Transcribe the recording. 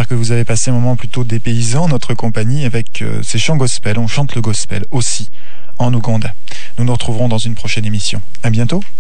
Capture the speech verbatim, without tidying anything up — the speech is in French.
que vous avez passé un moment plutôt dépaysant en notre compagnie avec euh, ces chants gospel. On chante le gospel aussi en Ouganda. Nous nous retrouverons dans une prochaine émission. À bientôt.